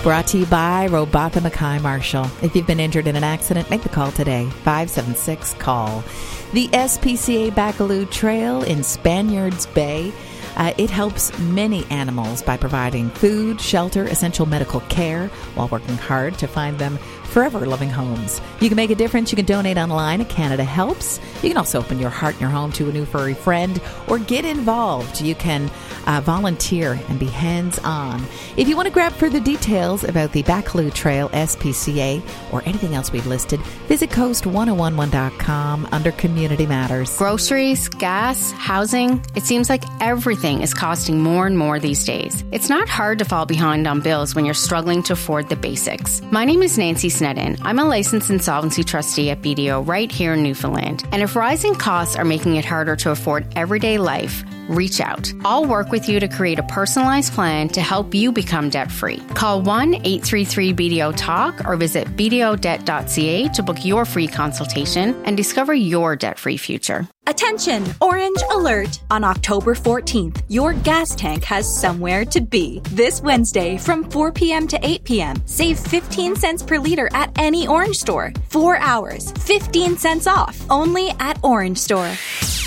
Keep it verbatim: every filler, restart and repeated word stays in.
Brought to you by Robatha Mackay Marshall. If you've been injured in an accident, make the call today. five seven six, call. The S P C A Baccalieu Trail in Spaniards Bay. Uh, it helps many animals by providing food, shelter, essential medical care, while working hard to find them forever loving homes. You can make a difference. You can donate online at Canada Helps. You can also open your heart and your home to a new furry friend or get involved. You can uh, volunteer and be hands-on. If you want to grab further details about the Baccalieu Trail S P C A or anything else we've listed, visit coast ten eleven dot com under Community Matters. Groceries, gas, housing, it seems like everything is costing more and more these days. It's not hard to fall behind on bills when you're struggling to afford the basics. My name is Nancy Snedden. I'm a licensed insolvency trustee at B D O right here in Newfoundland. And if rising costs are making it harder to afford everyday life, reach out. I'll work with you to create a personalized plan to help you become debt-free. Call one eight three three B D O talk or visit b d o debt dot c a to book your free consultation and discover your debt-free future. Attention! Orange alert! On October fourteenth, your gas tank has somewhere to be. This Wednesday from four p.m. to eight p.m. Save fifteen cents per liter at any Orange store. Four hours, fifteen cents off, only at Orange Store.